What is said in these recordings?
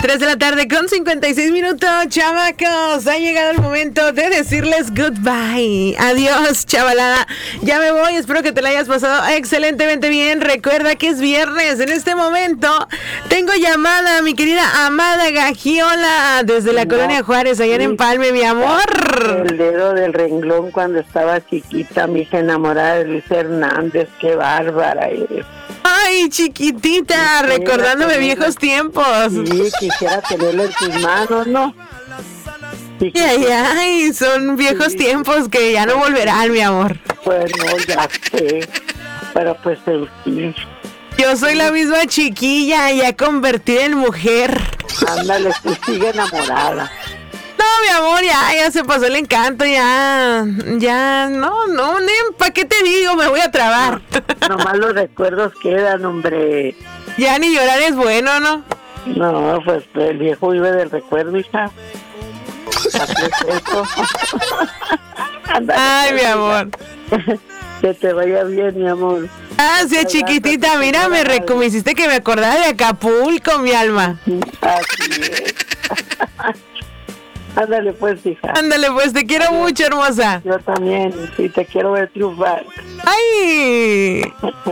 3 de la tarde con 56 minutos, chamacos. Ha llegado el momento de decirles goodbye. Adiós, chavalada. Ya me voy, espero que te la hayas pasado excelentemente bien. Recuerda que es viernes. En este momento tengo llamada, mi querida Amada Gagiola, desde la Colonia Juárez, allá en Empalme, mi amor. El dedo del renglón cuando estaba chiquita, mi hija enamorada de Luis Hernández. Qué bárbara eres. Ay, chiquitita, recordándome viejos tiempos. Sí, quisiera tenerlo en tus manos, ¿no? Sí, Ay, son viejos tiempos que ya no volverán, mi amor. Pues no, ya sé, pero pues en fin. Yo soy la misma chiquilla, ya convertida en mujer. Ándale, tú sigue enamorada. No, mi amor, ya se pasó el encanto, no, ¿para qué te digo? Me voy a trabar. Nomás los recuerdos quedan, hombre. Ya ni llorar es bueno, ¿no? No, pues el viejo vive del recuerdo, hija. Así es eso. Ándale, ay, mi amor. Que te vaya bien, mi amor. Gracias, chiquitita. Mira, me hiciste que me acordara de Acapulco, mi alma. Así es. Ándale pues, hija. Ándale pues, te quiero mucho, hermosa. Yo también, sí, te quiero ver triunfar. ¡Ay!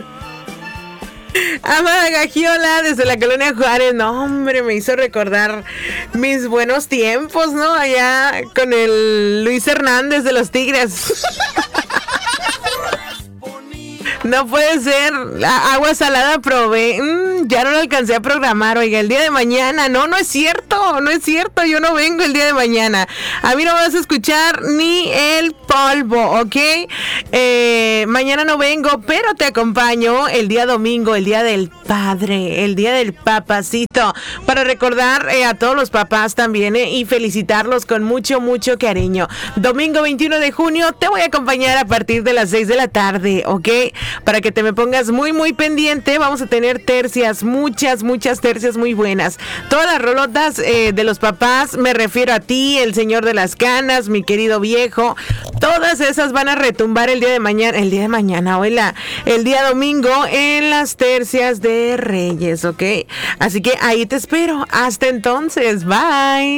Amada Gagiola, desde la Colonia Juárez. No, hombre, me hizo recordar mis buenos tiempos, ¿no? Allá con el Luis Hernández de los Tigres. No puede ser. Agua salada probé. Ya no lo alcancé a programar. Oiga, el día de mañana. No es cierto. No es cierto. Yo no vengo el día de mañana. A mí no me vas a escuchar ni el polvo, ¿ok? Mañana no vengo, pero te acompaño el día domingo, el día del padre, el día del papacito, para recordar a todos los papás también y felicitarlos con mucho, mucho cariño. Domingo 21 de junio te voy a acompañar a partir de las 6 de la tarde, ¿ok? Para que te me pongas muy, muy pendiente. Vamos a tener tercias, muchas tercias muy buenas. Todas las rolotas de los papás, me refiero a ti, el señor de las canas, mi querido viejo. Todas esas van a retumbar el día de mañana, hola, el día domingo en las tercias de Reyes, ¿ok? Así que ahí te espero. Hasta entonces, bye.